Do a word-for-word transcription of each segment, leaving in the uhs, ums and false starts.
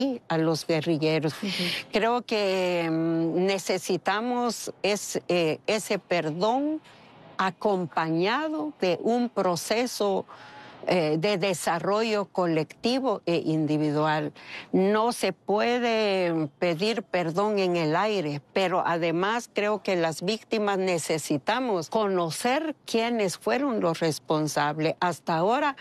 a los guerrilleros. Uh-huh. Creo que um, necesitamos es, eh, ese perdón acompañado de un proceso eh, de desarrollo colectivo e individual. No se puede pedir perdón en el aire, pero además creo que las víctimas necesitamos conocer quiénes fueron los responsables. Hasta ahora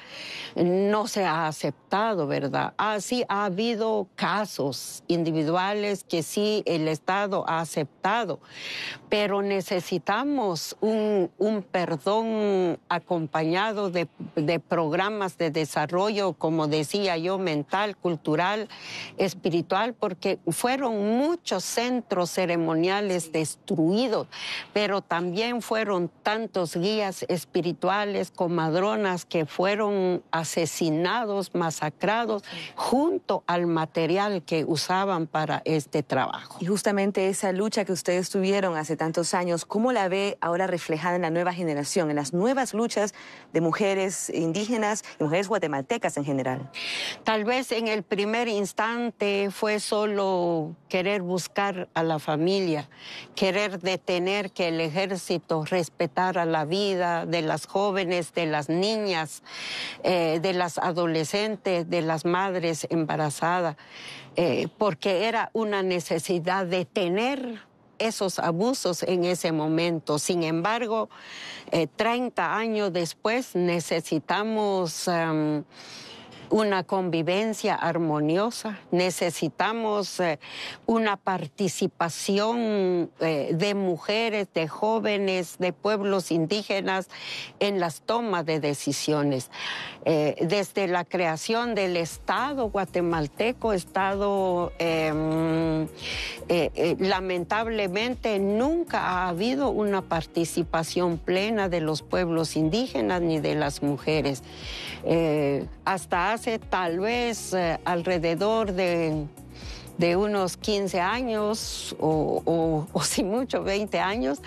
no se ha aceptado, ¿verdad? Así ha habido casos individuales que sí el Estado ha aceptado, pero necesitamos un, un perdón acompañado de, de programas de desarrollo, como decía yo, mental, cultural, espiritual, porque fueron muchos centros ceremoniales destruidos, pero también fueron tantos guías espirituales, comadronas que fueron asesinados, masacrados, junto al material que usaban para este trabajo. Y justamente esa lucha que ustedes tuvieron hace tantos años, ¿cómo la ve ahora reflejada en la nueva generación, en las nuevas luchas de mujeres indígenas y mujeres guatemaltecas en general? Tal vez en el primer instante fue solo querer buscar a la familia, querer detener que el ejército respetara la vida de las jóvenes, de las niñas, eh, de las adolescentes, de las madres embarazadas, eh, porque era una necesidad de detener esos abusos en ese momento. Sin embargo, eh, treinta años después necesitamos um, una convivencia armoniosa, necesitamos eh, una participación eh, de mujeres, de jóvenes, de pueblos indígenas en las tomas de decisiones. Eh, desde la creación del Estado guatemalteco, Estado eh, eh, eh, lamentablemente nunca ha habido una participación plena de los pueblos indígenas ni de las mujeres. Eh, hasta hace tal vez eh, alrededor de, de unos quince años o, o, o si mucho veinte años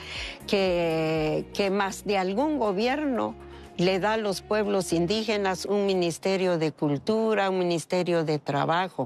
que, que más de algún gobierno le da a los pueblos indígenas un ministerio de cultura, un ministerio de trabajo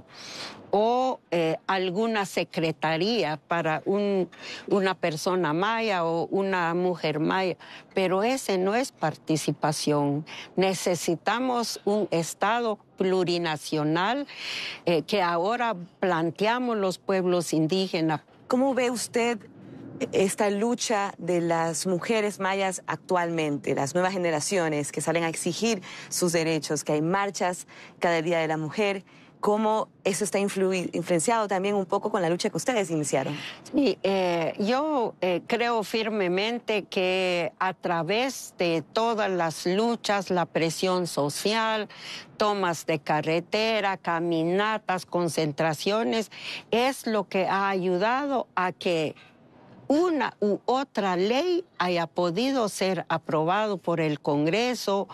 o eh, alguna secretaría para un, una persona maya o una mujer maya, pero ese no es participación. Necesitamos un Estado plurinacional eh, que ahora planteamos los pueblos indígenas. ¿Cómo ve usted esta lucha de las mujeres mayas actualmente, las nuevas generaciones que salen a exigir sus derechos, que hay marchas cada Día de la Mujer? ¿Cómo eso está influenciado también un poco con la lucha que ustedes iniciaron? Sí, eh, yo eh, creo firmemente que a través de todas las luchas, la presión social, tomas de carretera, caminatas, concentraciones, es lo que ha ayudado a que una u otra ley haya podido ser aprobado por el Congreso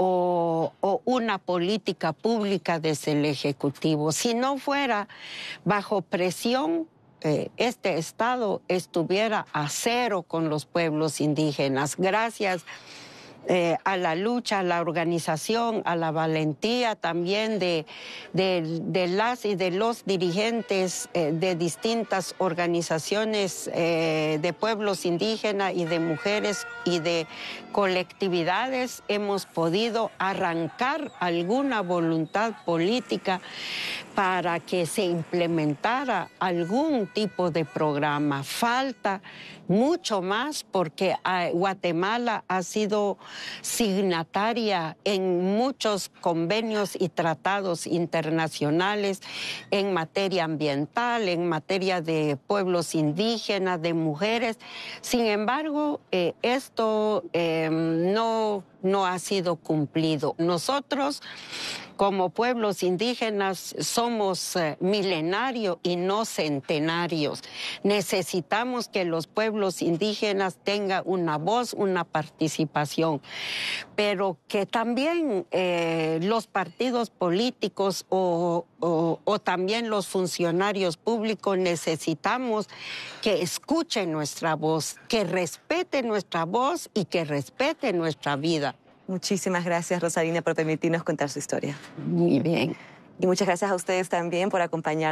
o, o una política pública desde el Ejecutivo. Si no fuera bajo presión, eh, este Estado estuviera a cero con los pueblos indígenas. Gracias Eh, a la lucha, a la organización, a la valentía también de, de, de las y de los dirigentes eh, de distintas organizaciones eh, de pueblos indígenas y de mujeres y de colectividades, hemos podido arrancar alguna voluntad política para que se implementara algún tipo de programa. Falta mucho más porque Guatemala ha sido signataria en muchos convenios y tratados internacionales en materia ambiental, en materia de pueblos indígenas, de mujeres. Sin embargo, eh, esto eh, no, no ha sido cumplido. Nosotros, como pueblos indígenas, somos eh, milenarios y no centenarios. Necesitamos que los pueblos indígenas tengan una voz, una participación, pero que también eh, los partidos políticos o, o, o también los funcionarios públicos necesitamos que escuchen nuestra voz, que respeten nuestra voz y que respeten nuestra vida. Muchísimas gracias, Rosalina, por permitirnos contar su historia. Muy bien. Y muchas gracias a ustedes también por acompañarnos.